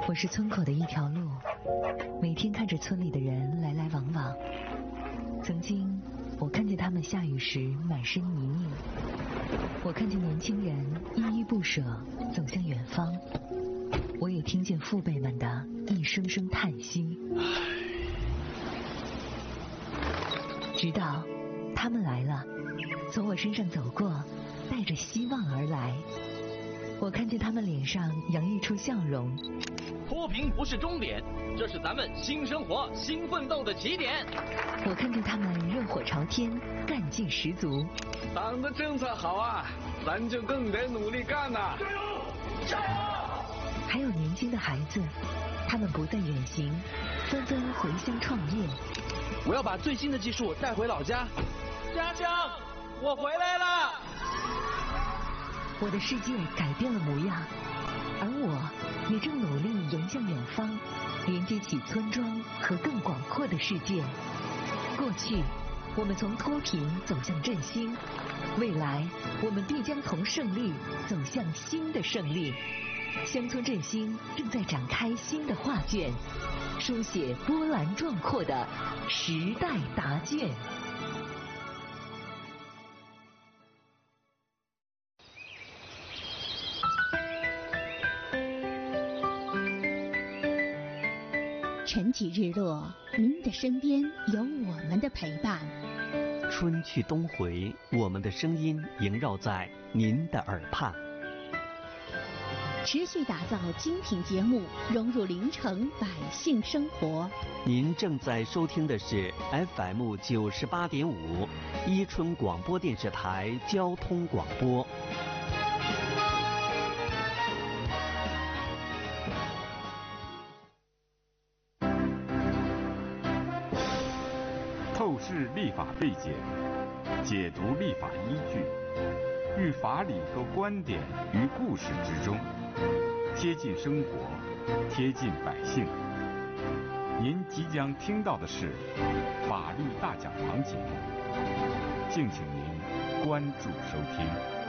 我是村口的一条路，每天看着村里的人来来往往。曾经，我看见他们下雨时满身泥泞，我看见年轻人依依不舍走向远方，我也听见父辈们的一声声叹息。直到他们来了，从我身上走过，带着希望而来。我看见他们脸上洋溢出笑容。 脱贫不是终点，这是咱们新生活、新奋斗的起点。 我看见他们热火朝天，干劲十足。 党的政策好啊，咱就更得努力干呐！加油！加油！ 还有年轻的孩子，他们不再远行，纷纷回乡创业。 我要把最新的技术带回老家。家乡，我回来了！ 我的世界改变了模样，而我也正努力迎向远方，连接起村庄和更广阔的世界。过去，我们从脱贫走向振兴；未来，我们必将从胜利走向新的胜利。乡村振兴正在展开新的画卷，书写波澜壮阔的时代答卷。 晨起日落，您的身边有我们的陪伴。 春去冬回，我们的声音萦绕在您的耳畔。 持续打造精品节目，融入临城百姓生活。 您正在收听的是 FM 98.5伊春广播电视台交通广播。 透视立法背景，解读立法依据，寓法理和观点于故事之中，贴近生活，贴近百姓。您即将听到的是法律大讲堂节目，敬请您关注收听。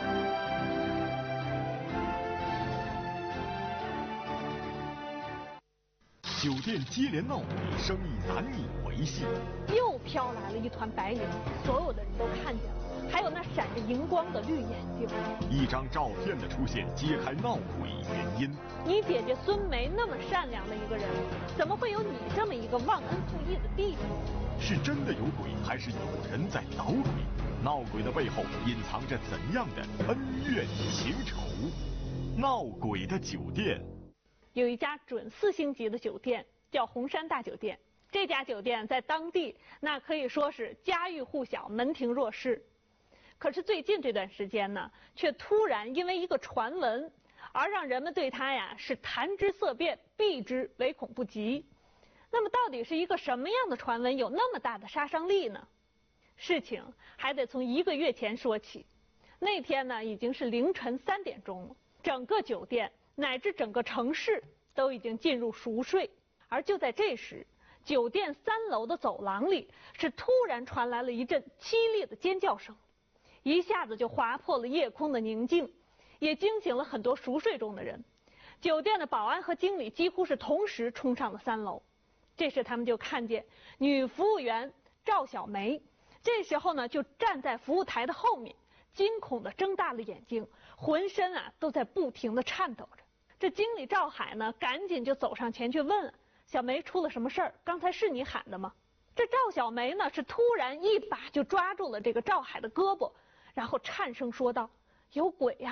酒店接连闹鬼，生意难以维系。 又飘来了一团白云，所有的人都看见了，还有那闪着荧光的绿眼睛。 一张照片的出现，揭开闹鬼原因。 你姐姐孙梅那么善良的一个人，怎么会有你这么一个忘恩负义的弟弟？ 是真的有鬼，还是有人在捣鬼？闹鬼的背后隐藏着怎样的恩怨情仇？闹鬼的酒店。 有一家准4星级的酒店，叫红山大酒店。这家酒店在当地那可以说是家喻户晓，门庭若市。可是最近这段时间呢，却突然因为一个传闻，而让人们对它呀是谈之色变，避之唯恐不及。那么到底是一个什么样的传闻有那么大的杀伤力呢？事情还得从1个月前说起。那天呢，已经是凌晨3点钟了，整个酒店乃至整个城市都已经进入熟睡。而就在这时，酒店3楼的走廊里是突然传来了一阵凄厉的尖叫声，一下子就划破了夜空的宁静，也惊醒了很多熟睡中的人。酒店的保安和经理几乎是同时冲上了3楼。这时他们就看见女服务员赵小梅，这时候呢就站在服务台的后面，惊恐地睁大了眼睛，浑身都在不停地颤抖着。这经理赵海呢赶紧就走上前去问小梅出了什么事儿？刚才是你喊的吗？这赵小梅呢是突然一把就抓住了这个赵海的胳膊，然后颤声说道：“有鬼呀！